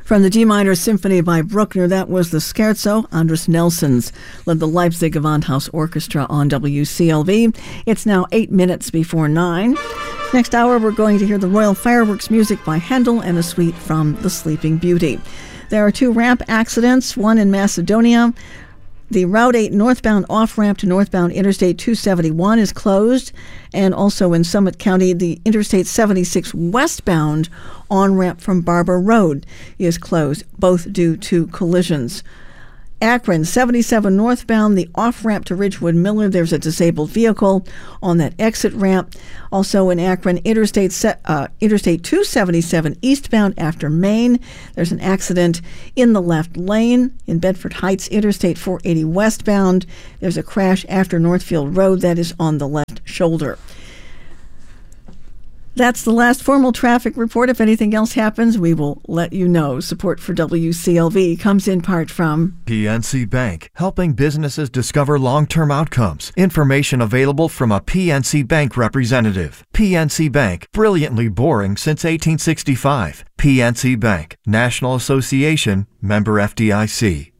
From the D minor symphony by Bruckner, that was the Scherzo. Andres Nelsons led the Leipzig Gewandhaus Orchestra on WCLV. It's now 8 minutes before 9. Next hour, we're going to hear the Royal Fireworks music by Handel and a suite from The Sleeping Beauty. There are 2 ramp accidents, one in Macedonia. The Route 8 northbound off-ramp to northbound Interstate 271 is closed. And also in Summit County, the Interstate 76 westbound on-ramp from Barber Road is closed, both due to collisions. Akron, 77 northbound, the off-ramp to Ridgewood Miller, there's a disabled vehicle on that exit ramp. Also in Akron, Interstate 277 eastbound after Maine, there's an accident in the left lane. In Bedford Heights, Interstate 480 westbound, there's a crash after Northfield Road that is on the left shoulder. That's the last formal traffic report. If anything else happens, we will let you know. Support for WCLV comes in part from PNC Bank, helping businesses discover long-term outcomes. Information available from a PNC Bank representative. PNC Bank, brilliantly boring since 1865. PNC Bank, National Association, member FDIC.